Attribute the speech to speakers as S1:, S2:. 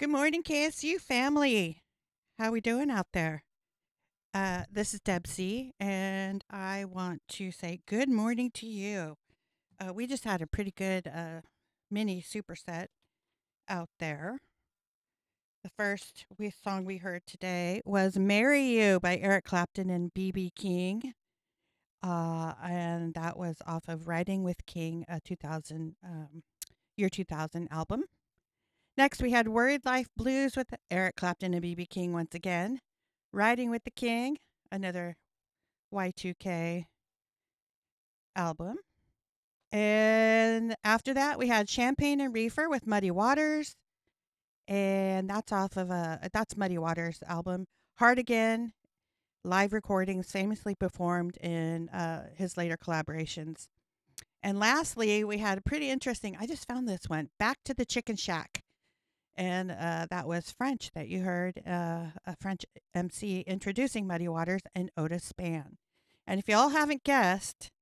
S1: Good morning, KSU family. How we doing out there? This is Deb C, and I want to say good morning to you. We just had a pretty good mini superset out there. The first song we heard today was "Marry You" by Eric Clapton and BB King, and that was off of "Riding with King," a 2000 album. Next, we had "Word Life Blues" with Eric Clapton and BB King once again. Riding with the King, another Y2K album. And after that, we had Champagne and Reefer with Muddy Waters. And that's off of that's Muddy Waters' album. Hard Again, live recordings famously performed in his later collaborations. And lastly, we had a pretty interesting, I just found this one, Back to the Chicken Shack. And that was French that you heard, a French MC introducing Muddy Waters and Otis Spann. And if y'all haven't guessed,